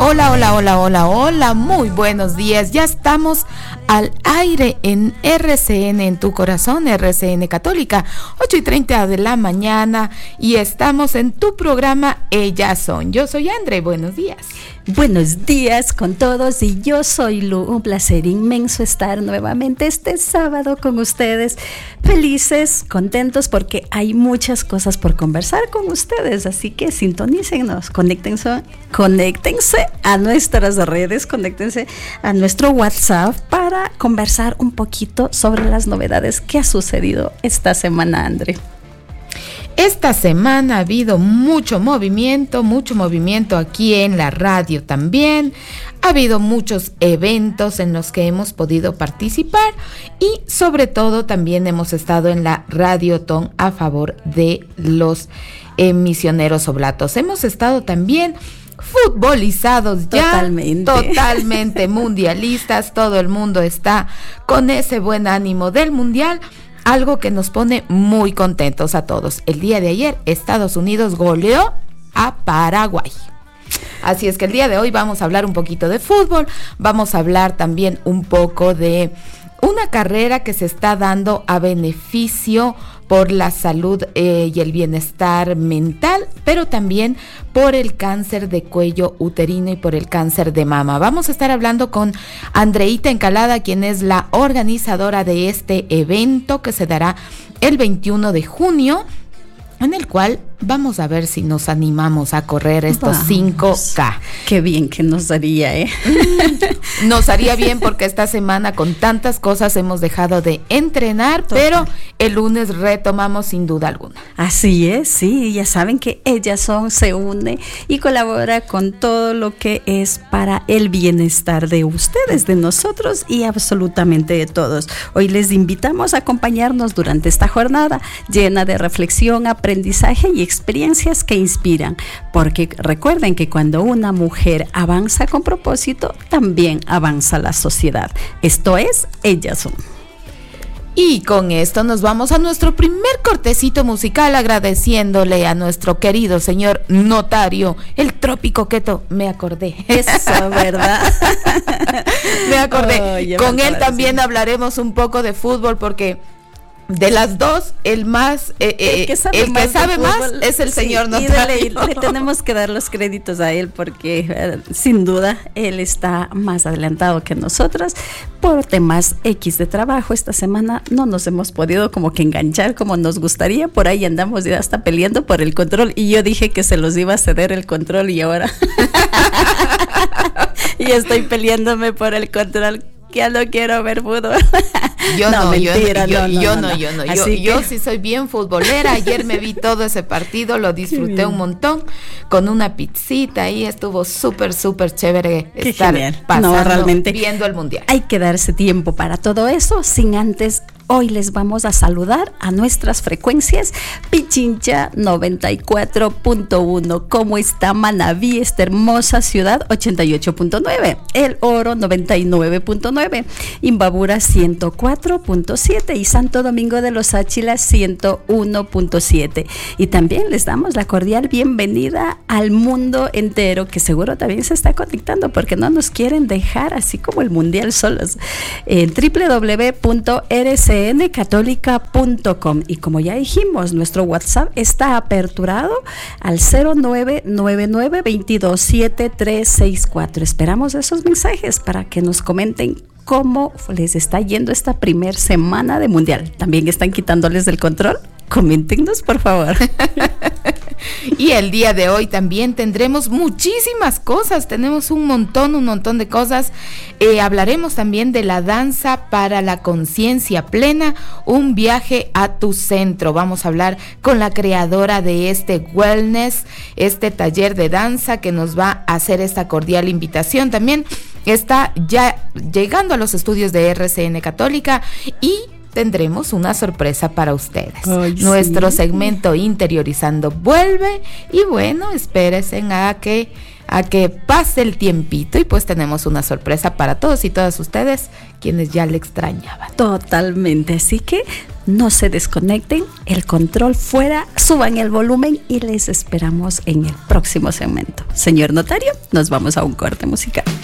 Hola, hola, hola, hola, hola, muy buenos días. Ya estamos al aire en RCN, en tu corazón, RCN Católica, 8:30 de la mañana, y estamos en tu programa Ellas Son. Yo soy Andre, buenos días. Buenos días con todos, y yo soy Lu. Un placer inmenso estar nuevamente este sábado con ustedes, felices, contentos, porque hay muchas cosas por conversar con ustedes, así que sintonícennos, conéctense a nuestras redes, conéctense a nuestro WhatsApp para conversar un poquito sobre las novedades que ha sucedido esta semana, André. Esta semana ha habido mucho movimiento aquí en la radio también. Ha habido muchos eventos en los que hemos podido participar y sobre todo también hemos estado en la Radiotón a favor de los misioneros oblatos. Hemos estado también futbolizados ya, totalmente mundialistas. Todo el mundo está con ese buen ánimo del mundial. Algo que nos pone muy contentos a todos. El día de ayer, Estados Unidos goleó a Paraguay. Así es que el día de hoy vamos a hablar un poquito de fútbol, vamos a hablar también un poco de una carrera que se está dando a beneficio por la salud y el bienestar mental, pero también por el cáncer de cuello uterino y por el cáncer de mama. Vamos a estar hablando con Andreita Encalada, quien es la organizadora de este evento que se dará el 21 de junio, en el cual vamos a ver si nos animamos a correr estos 5K. Qué bien que nos daría, ¿eh? Nos haría bien porque esta semana con tantas cosas hemos dejado de entrenar, pero el lunes retomamos sin duda alguna. Así es, sí, ya saben que se une y colabora con todo lo que es para el bienestar de ustedes, de nosotros y absolutamente de todos. Hoy les invitamos a acompañarnos durante esta jornada llena de reflexión, aprendizaje y experiencias que inspiran, porque recuerden que cuando una mujer avanza con propósito, también avanza la sociedad. Esto es Ellas Son. Y con esto nos vamos a nuestro primer cortecito musical, agradeciéndole a nuestro querido señor notario, el Trópico Keto. Me acordé. Eso, ¿verdad? Me acordé. Con él también hablaremos un poco de fútbol, porque de las dos, el que sabe más es el señor notario. Y le tenemos que dar los créditos a él porque sin duda él está más adelantado que nosotras. Por temas X de trabajo, esta semana no nos hemos podido como que enganchar como nos gustaría. Por ahí andamos ya hasta peleando por el control, y yo dije que se los iba a ceder el control, y ahora y estoy peleándome por el control. Ya no quiero ver fútbol. Yo sí soy bien futbolera. Ayer me vi todo ese partido, lo disfruté un montón con una pizzita, ahí estuvo súper chévere. Qué estar genial. Pasando, realmente viendo el mundial. Hay que darse tiempo para todo eso, sin antes. Hoy les vamos a saludar a nuestras frecuencias. Pichincha 94.1. ¿Cómo está Manabí, esta hermosa ciudad? 88.9. El Oro 99.9. Imbabura 104.7. Y Santo Domingo de los Áchilas 101.7. Y también les damos la cordial bienvenida al mundo entero, que seguro también se está conectando, porque no nos quieren dejar así como el mundial solos. En www.rcncatólica.com. Y como ya dijimos, nuestro WhatsApp está aperturado al 0999-227364. Esperamos esos mensajes para que nos comenten cómo les está yendo esta primer semana de mundial. ¿También están quitándoles del control? Coméntenos, por favor. Y el día de hoy también tendremos muchísimas cosas, tenemos un montón de cosas. Hablaremos también de la danza para la conciencia plena, un viaje a tu centro. Vamos a hablar con la creadora de este wellness, este taller de danza, que nos va a hacer esta cordial invitación. También está ya llegando a los estudios de RCN Católica y tendremos una sorpresa para ustedes. Ay, nuestro sí. segmento Interiorizando vuelve, y bueno, espérense a que pase el tiempito, y pues tenemos una sorpresa para todos y todas ustedes quienes ya le extrañaban. Totalmente, así que no se desconecten, el control fuera, suban el volumen y les esperamos en el próximo segmento. Señor notario, nos vamos a un corte musical.